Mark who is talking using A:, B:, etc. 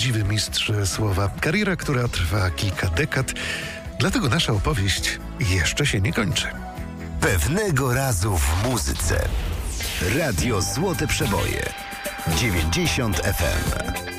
A: prawdziwy mistrz słowa. Kariera, która trwa kilka dekad, dlatego nasza opowieść jeszcze się nie kończy.
B: Pewnego razu w muzyce. Radio Złote Przeboje 90 FM.